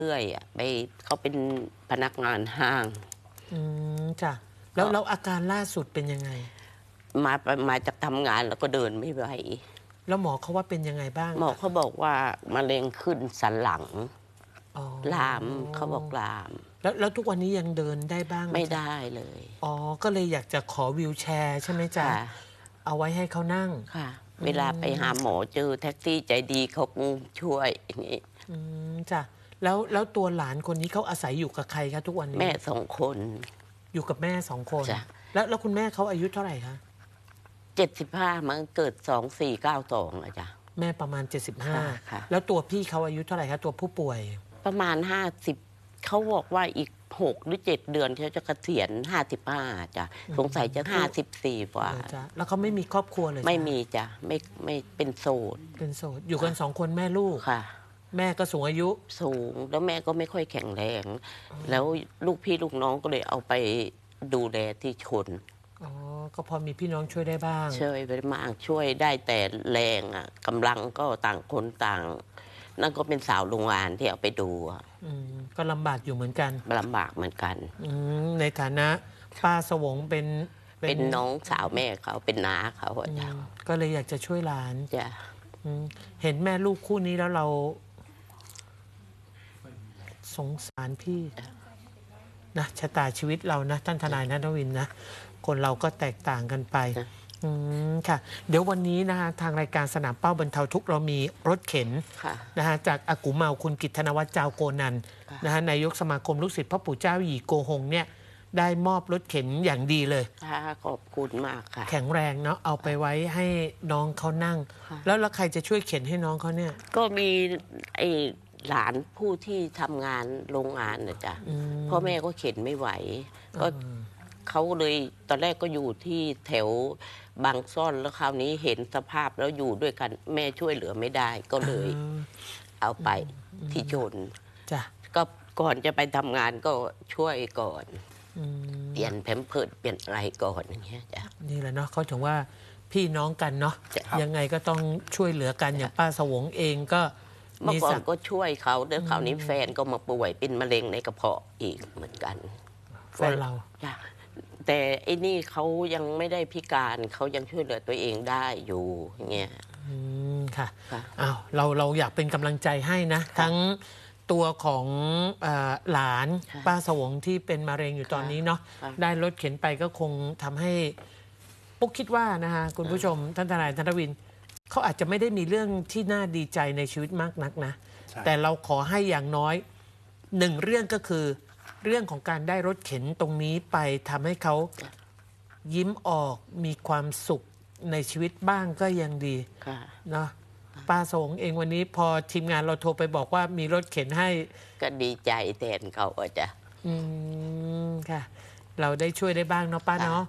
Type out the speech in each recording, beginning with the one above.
เรื่อยอ่ะไปเขาเป็นพนักงานห้างจ้ะแล้วอาการล่าสุดเป็นยังไงมาจากทำงานแล้วก็เดินไม่ไหวแล้วหมอเขาว่าเป็นยังไงบ้างหมอเขาบอกว่ามะเร็งขึ้นสันหลังลามเขาบอกลามแล้วทุกวันนี้ยังเดินได้บ้างไม่ได้เลยก็เลยอยากจะขอวีลแชร์ใช่ไหมจ๊ะเอาไว้ให้เขานั่งค่ะเวลาไปหาหมอเจอแท็กซี่ใจดีเขาช่วยอย่างนี้จ้ะแล้วตัวหลานคนนี้เขาอาศัยอยู่กับใครคะทุกวันนี้แม่2 คนอยู่กับแม่2 คนแล้วคุณแม่เขาอายุเท่าไหร่คะ 75มันเกิด2492อะจ้ะแม่ประมาณ75แล้วตัวพี่เขาอายุเท่าไหร่คะตัวผู้ป่วยประมาณ50เขาบอกว่าอีก6 หรือ 7 เดือนเขาจะเกษียณ55จ้ะสงสัยจะ54กว่าแล้วเขาไม่มีครอบครัวเลยไม่มีจ้ะไม่เป็นโสดอยู่กัน2 คนแม่ลูกค่ะแม่ก็สูงอายุสูงแล้วแม่ก็ไม่ค่อยแข็งแรงแล้วลูกพี่ลูกน้องก็เลยเอาไปดูแลที่ชนก็พอมีพี่น้องช่วยได้บ้างช่วยไปมากช่วยได้แต่แรงอ่ะกำลังก็ต่างคนต่างนั่นก็เป็นสาวโรงงานที่เอาไปดูก็ลำบากอยู่เหมือนกันลำบากเหมือนกันในฐานะป้าสวงเป็นน้องสาวแม่เขาเป็นน้าเขาก็เลยอยากจะช่วยหลานจ้ะเห็นแม่ลูกคู่นี้แล้วเราสงสารพี่นะชะตาชีวิตเรานะท่านทนายณัฐวินนะคนเราก็แตกต่างกันไปค่ะเดี๋ยววันนี้นะฮะทางรายการสนามเป้าบรรเทาทุกข์เรามีรถเข็นนะฮะจากอากูเมาคุณกิตธนวัฒน์เจ้าโกนันนะฮะนายกสมาคมลูกศิษย์พ่อปู่เจ้าหยี่โกหงเนี่ยได้มอบรถเข็นอย่างดีเลยขอบคุณมากค่ะแข็งแรงเนาะเอาไปไว้ให้น้องเขานั่งแล้วใครจะช่วยเข็นให้น้องเขาเนี่ยก็มีไอหลานผู้ที่ทำงานโรงงานนะจ๊ะพ่อแม่ก็เข็นไม่ไหวก็เขาเลยตอนแรกก็อยู่ที่แถวบางซ่อนแล้วคราวนี้เห็นสภาพแล้วอยู่ด้วยกันแม่ช่วยเหลือไม่ได้ก็เลยเอาไปที่ชนก็ก่อนจะไปทำงานก็ช่วยก่อนเปลี่ยนแพมเพิร์สเปลี่ยนอะไรก่อนอย่างเงี้ยจ้ะนี่แหละเนาะเขาถึงว่าพี่น้องกันเนาะยังไงก็ต้องช่วยเหลือกันอย่างป้าสวงเองก็เมื่อก่อนก็ช่วยเขาแล้วคราวนี้แฟนก็มาป่วยเป็นมะเร็งในกระเพาะอีกเหมือนกันแฟนเราแต่ไอ้นี่เขายังไม่ได้พิการเขายังช่วยเหลือตัวเองได้อยู่อย่างเงี้ยค่ะเราอยากเป็นกำลังใจให้นะทั้งตัวของหลานป้าสวงที่เป็นมะเร็งอยู่ตอนนี้เนาะได้รถเข็นไปก็คงทำให้ปุ๊กคิดว่านะคะคุณผู้ชมท่านทนายธนวินเขาอาจจะไม่ได้มีเรื่องที่น่าดีใจในชีวิตมากนักนะแต่เราขอให้อย่างน้อย1 เรื่องก็คือเรื่องของการได้รถเข็นตรงนี้ไปทำให้เขายิ้มออกมีความสุขในชีวิตบ้างก็ยังดีเนาะป้าสวงเองวันนี้พอทีมงานเราโทรไปบอกว่ามีรถเข็นให้ก็ดีใจแทนเขาจ้ะค่ะเราได้ช่วยได้บ้างเนาะป้าเนาะ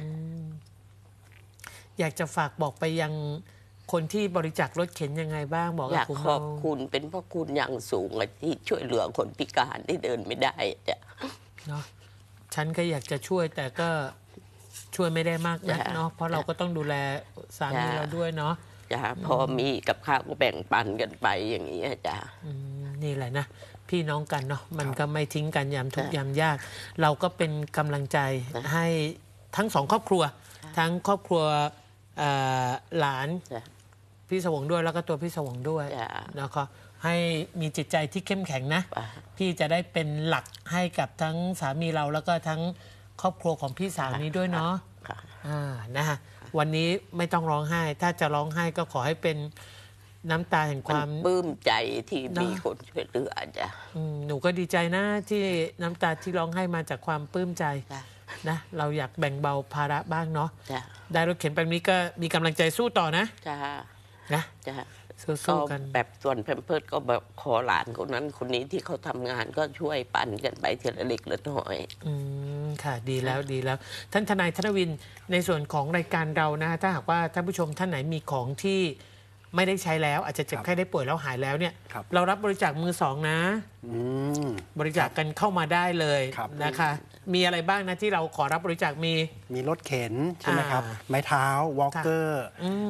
อยากจะฝากบอกไปยังคนที่บริจาครถเข็นยังไงบ้างบอกอยากขอบคุณเป็นพระคุณอย่างสูงที่ช่วยเหลือคนพิการที่เดินไม่ได้จ้ะเนาะฉันก็อยากจะช่วยแต่ก็ช่วยไม่ได้มากนักเนาะเพราะเราก็ต้องดูแลสามีเราด้วยเนาะจ้ะพอมีกับข้าวก็แบ่งปันกันไปอย่างนี้จ้ะนี่แหละนะพี่น้องกันเนาะมันก็ไม่ทิ้งกันยามทุกยามยากเราก็เป็นกำลังใจให้ทั้ง2 ครอบครัวทั้งครอบครัวหลานพี่สวงด้วยแล้วก็ตัวพี่สวงด้วยแล้วก็ให้มีจิตใจที่เข้มแข็งนะพี่จะได้เป็นหลักให้กับทั้งสามีเราแล้วก็ทั้งครอบครัวของพี่สาวนี้ด้วยเนาะนะฮะวันนี้ไม่ต้องร้องไห้ถ้าจะร้องไห้ก็ขอให้เป็นน้ำตาแห่งความปลื้มใจที่มีคนช่วยเหลือจ้ะหนูก็ดีใจนะที่น้ำตาที่ร้องไห้มาจากความปลื้มใจนะเราอยากแบ่งเบาภาระบ้างเนาะได้รถเข็นไปนี้ก็มีกำลังใจสู้ต่อนะนะสู้กันแบบส่วนแพมเพิร์สก็แบบขอหลานคนนั้นคนนี้ที่เขาทำงานก็ช่วยปั่นกันไปทีละเล็กละน้อยค่ะดีแล้วท่านทนายธนวินในส่วนของรายการเรานะถ้าหากว่าท่านผู้ชมท่านไหนมีของที่ไม่ได้ใช้แล้วอาจจะเจ็บไข้ได้ป่วยแล้วหายแล้วเนี่ยเรารับบริจาคมือ2นะบริจาคกันเข้ามาได้เลยนะคะมีอะไรบ้างนะที่เราขอรับบริจาคมีรถเข็นใช่ไหมครับไม้เท้าวอล์กเกอร์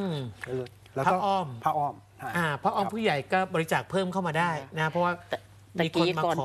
แล้วก็ผ้าอ้อมผ้าอ้อมผ้าอ้อมผู้ใหญ่ก็บริจาคเพิ่มเข้ามาได้นะเพราะว่าตะกี้มีคนมาก่อนขอ